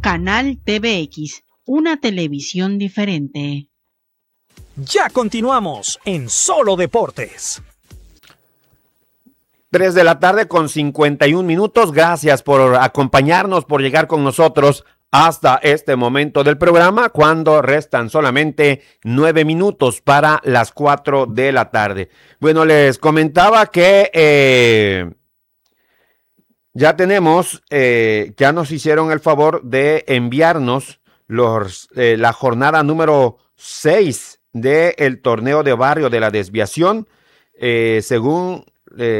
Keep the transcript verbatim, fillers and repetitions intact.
Canal T V X, una televisión diferente. Ya continuamos en Solo Deportes. tres de la tarde con cincuenta y un minutos. Gracias por acompañarnos, por llegar con nosotros hasta este momento del programa, cuando restan solamente nueve minutos para las cuatro de la tarde. Bueno, les comentaba que eh, ya tenemos, eh, ya nos hicieron el favor de enviarnos los, eh, la jornada número seis del torneo de barrio de la desviación, eh, según... Eh,